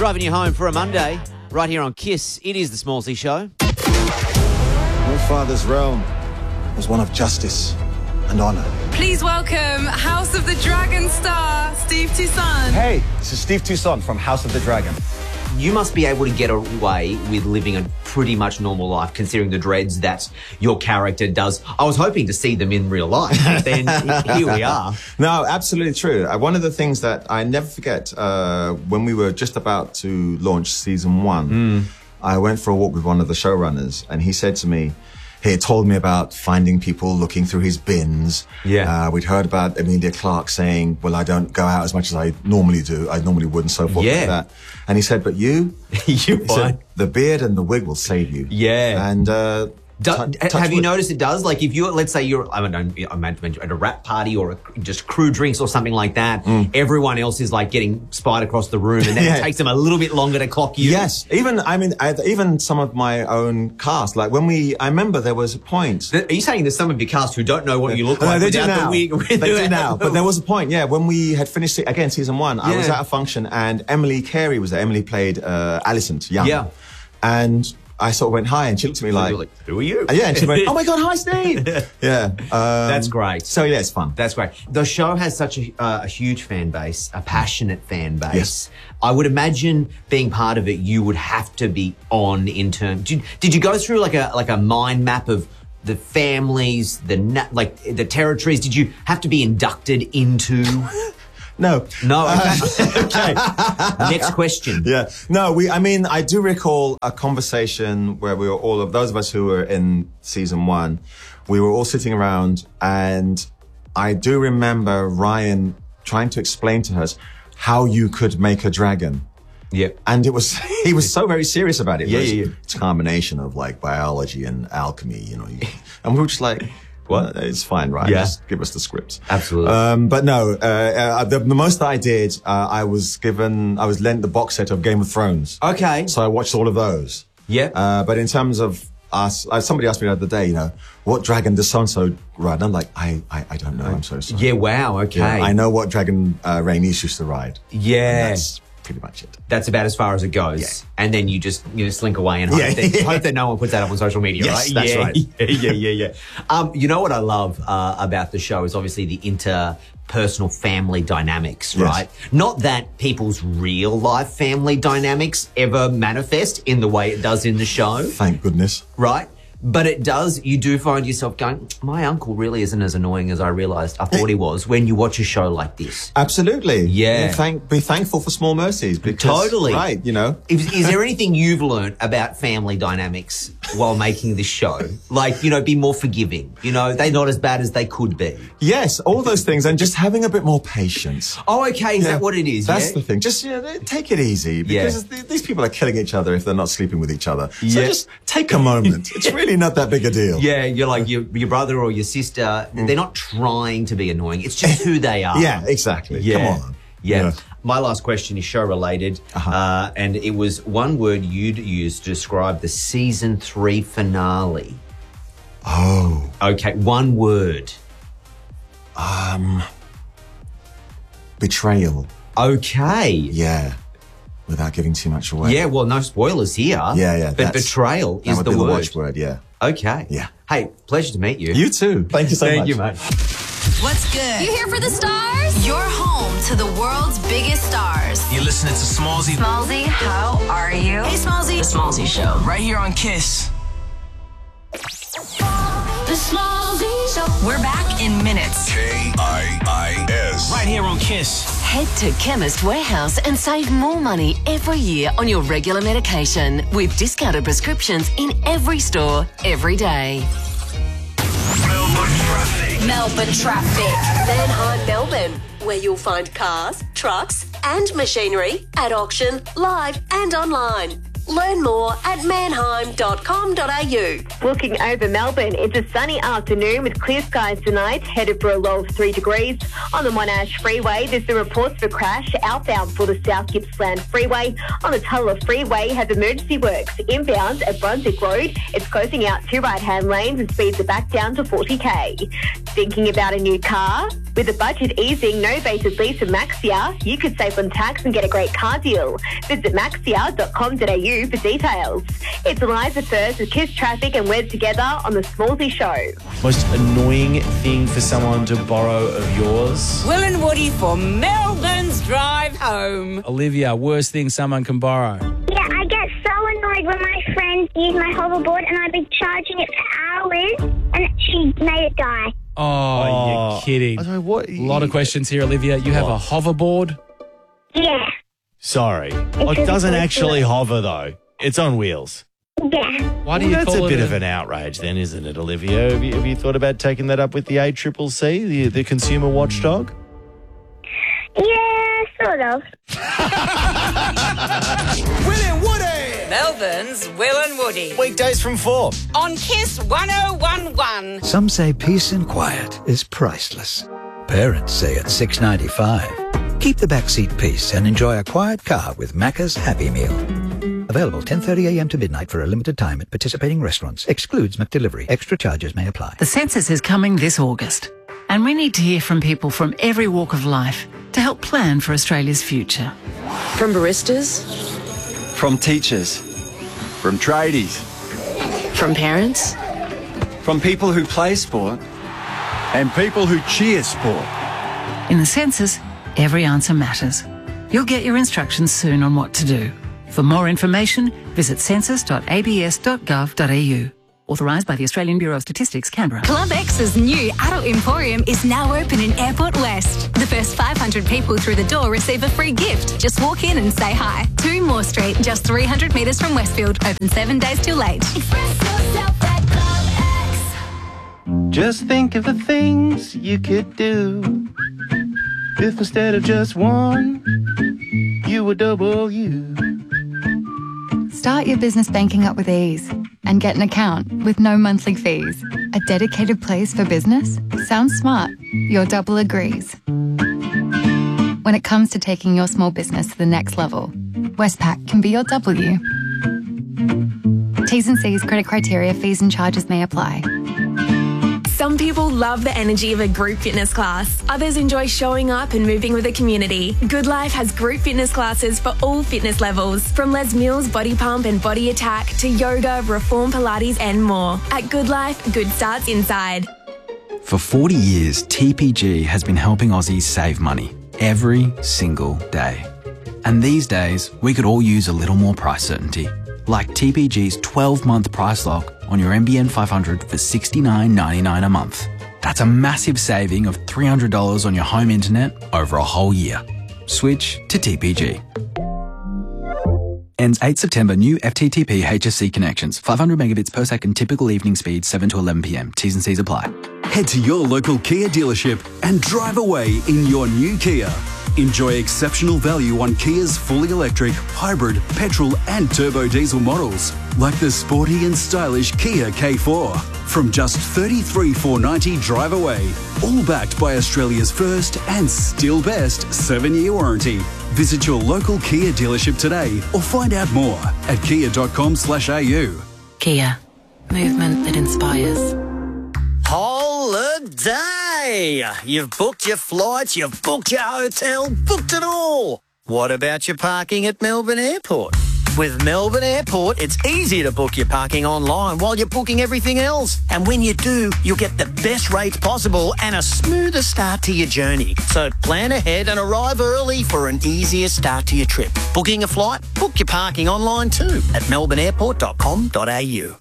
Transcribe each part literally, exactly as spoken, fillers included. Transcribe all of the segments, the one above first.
Driving you home for a Monday, right here on Kiss. It is the Smallsy Show. Your father's realm was one of justice and honour. Please welcome House of the Dragon star, Steve Toussaint. Hey, this is Steve Toussaint from House of the Dragon. You must be able to get away with living a pretty much normal life, considering the dreads that your character does. I was hoping to see them in real life, but then here we are. No, absolutely true. Uh, one of the things that I never forget, uh, when we were just about to launch season one, mm. I went for a walk with one of the showrunners, and he said to me, he had told me about finding people looking through his bins. Yeah. Uh, we'd heard about Emilia Clarke saying, well, I don't go out as much as I normally do. I normally would and so forth yeah. like that. And he said, but you, you he said, the beard and the wig will save you. Yeah. And, uh, Do, t- have you wood. noticed it does? Like if you're, let's say you're, I don't know, I'm at a rap party or a, just crew drinks or something like that, mm. everyone else is like getting spied across the room and then yeah. it takes them a little bit longer to clock you. Yes. Even, I mean, I, even some of my own cast, like when we, I remember there was a point. The, are you saying there's some of your cast who don't know what you look no, like they without do now. the wig? They do now. But there was a point, yeah, when we had finished, again, season one, yeah. I was at a function and Emily Carey was there. Emily played uh, Alicent Young. Yeah. And I sort of went hi, and she looked at me like, like, who are you? Yeah, and she went, oh my God, hi, Steve. yeah. Um, That's great. So, yeah, it's fun. That's great. The show has such a, uh, a huge fan base, a passionate fan base. Yes. I would imagine being part of it, you would have to be on in terms. Did, did you go through like a like a mind map of the families, the na- like the territories? Did you have to be inducted into? No. No, okay. okay. Next question. Yeah. No, we, I mean, I do recall a conversation where we were all of those of us who were in season one, we were all sitting around and I do remember Ryan trying to explain to us how you could make a dragon. Yep. And it was, he was so very serious about it. Yeah, it was, yeah, yeah. It's a combination of like biology and alchemy, you know, and we were just like, what? It's fine, right? Yeah. Just give us the script. Absolutely. Um, but no, uh, uh, the, the most that I did, uh, I was given, I was lent the box set of Game of Thrones. Okay. So I watched all of those. Yeah. Uh, but in terms of us, uh, somebody asked me the other day, you know, what dragon does so-and-so ride? And I'm like, I, I, I don't know. I'm so sorry. Yeah, wow, okay. Yeah, I know what dragon uh, Rhaenys used to ride. Yeah. That's pretty much it. That's about as far as it goes. Yeah. And then you just, you know, slink away and hope, Yeah. that, hope that no one puts that up on social media, Yes, right? that's yeah, right. Yeah, yeah, yeah, yeah. Um, you know what I love uh, about the show is obviously the interpersonal family dynamics, Yes. right? Not that people's real life family dynamics ever manifest in the way it does in the show, Thank goodness. right? But it does, you do find yourself going, my uncle really isn't as annoying as I realised I thought he was when you watch a show like this. Absolutely. Yeah. Thank, be thankful for small mercies. Because, Totally. Right, you know. Is, is there anything you've learned about family dynamics while making this show? Like, you know, be more forgiving. You know, they're not as bad as they could be. Yes, all those things, and just having a bit more patience. Oh, okay. Is Yeah, that what it is? That's yeah? the thing. Just, you know, take it easy, because Yeah. th- these people are killing each other if they're not sleeping with each other. So Yeah. just take a moment. It's really not that big a deal. Yeah, you're like your, your brother or your sister. They're not trying to be annoying. It's just who they are. Yeah, exactly. Yeah. Come on. Yeah. Yeah. My last question is show related. Uh-huh. Uh, and it was one word you'd use to describe the season three finale. Oh. Okay, one word. Um. Betrayal. Okay. Yeah. Without giving too much away. Yeah, well, no spoilers here. Yeah, yeah. But that's- betrayal that is would the be word. the watchword, yeah. Okay. Yeah. Hey, pleasure to meet you. You too. Thank you so Thank much. you, mate. What's good? You here for the stars? You're home to the world's biggest stars. You're listening to Smallsy. Smallsy, how are you? Hey, Smallsy. The Smallsy Show. Right here on Kiss. The Smallsy Show. We're back in minutes. K I I S. Right here on Kiss. Head to Chemist Warehouse and save more money every year on your regular medication with discounted prescriptions in every store, every day. Melbourne traffic. Melbourne traffic. Manhart, Melbourne, where you'll find cars, trucks and machinery at auction, live and online. Learn more at manheim dot com dot a u. Looking over Melbourne, it's a sunny afternoon with clear skies tonight, headed for a low of three degrees. On the Monash Freeway, there's the reports for crash outbound for the South Gippsland Freeway. On the Tulla Freeway, have emergency works. Inbound at Brunswick Road, it's closing out two right-hand lanes and speeds are back down to forty k. Thinking about a new car? With the budget easing, novated lease of Maxia, you could save on tax and get a great car deal. Visit maxia dot com dot a u for details. It's Eliza First with Kiss Traffic and We're Together on the Smallsy Show. Most annoying thing for someone to borrow of yours? Will and Woody for Melbourne's drive home. Olivia, worst thing someone can borrow? Yeah, I get so annoyed when my friends use my hoverboard and I've been charging it for hours and she made it die. Oh, oh, you're kidding. I don't know, what, a lot of questions here, Olivia. You have a hoverboard? Yeah. Sorry. Oh, it doesn't actually hover, though. It's on wheels. Yeah. Why do well, you that's call a it bit a... of an outrage then, isn't it, Olivia? Have you, have you thought about taking that up with the A C C C, the, the consumer watchdog? Yeah, sort of. Will and Woody. Melbourne's Will and Woody. Weekdays from four. On Kiss one oh one one. Some say peace and quiet is priceless. Parents say it's six ninety-five. Keep the backseat peace and enjoy a quiet car with Macca's Happy Meal. Available ten thirty a m to midnight for a limited time at participating restaurants. Excludes McDelivery. Extra charges may apply. The census is coming this August, and we need to hear from people from every walk of life to help plan for Australia's future. From baristas, from teachers, from tradies, from parents, from people who play sport, and people who cheer sport. In the census, every answer matters. You'll get your instructions soon on what to do. For more information, visit census dot a b s dot gov dot a u. Authorised by the Australian Bureau of Statistics, Canberra. Club X's new adult emporium is now open in Airport West. The first five hundred people through the door receive a free gift. Just walk in and say hi. two Moore Street, just three hundred metres from Westfield. Open seven days till late. Express yourself at Club X. Just think of the things you could do if instead of just one, you were double you. Start your business banking up with ease and get an account with no monthly fees. A dedicated place for business? Sounds smart. Your double agrees. When it comes to taking your small business to the next level, Westpac can be your W. T's and C's, credit criteria, fees and charges may apply. Some people love the energy of a group fitness class. Others enjoy showing up and moving with the community. Good Life has group fitness classes for all fitness levels, from Les Mills Body Pump and Body Attack to yoga, Reform Pilates and more. At Good Life, good starts inside. For forty years, T P G has been helping Aussies save money every single day. And these days, we could all use a little more price certainty, like T P G's twelve-month price lock on your M B N five hundred for sixty-nine ninety-nine a month. That's a massive saving of three hundred dollars on your home internet over a whole year. Switch to T P G. Ends eighth September. New F T T P H S C connections. five hundred megabits per second typical evening speed, seven to eleven p m. T's and C's apply. Head to your local Kia dealership and drive away in your new Kia. Enjoy exceptional value on Kia's fully electric, hybrid, petrol and turbo diesel models, like the sporty and stylish Kia K four. From just thirty-three thousand four hundred ninety dollars drive away, all backed by Australia's first and still best seven-year warranty. Visit your local Kia dealership today or find out more at kia dot com slash a u. Kia. Movement that inspires. Holiday! You've booked your flights, you've booked your hotel, booked it all. What about your parking at Melbourne Airport? With Melbourne Airport, it's easy to book your parking online while you're booking everything else. And when you do, you'll get the best rates possible and a smoother start to your journey. So plan ahead and arrive early for an easier start to your trip. Booking a flight? Book your parking online too at melbourne airport dot com dot a u.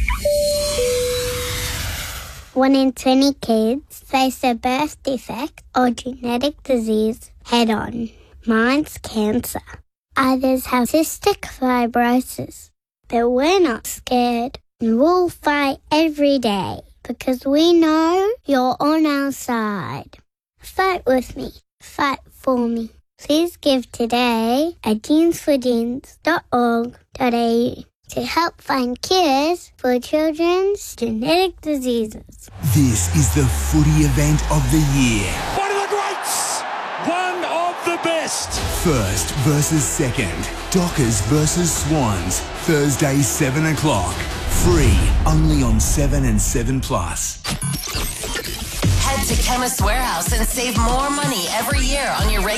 One in twenty kids face a birth defect or genetic disease head on. Mine's cancer. Others have cystic fibrosis. But we're not scared, and we'll fight every day because we know you're on our side. Fight with me. Fight for me. Please give today at jeans for jeans dot org dot a u to help find cures for children's genetic diseases. This is the footy event of the year. One of the greats! One of the best! First versus second. Dockers versus Swans. Thursday, seven o'clock. Free, only on seven and seven plus. Head to Chemist Warehouse and save more money every year on your regular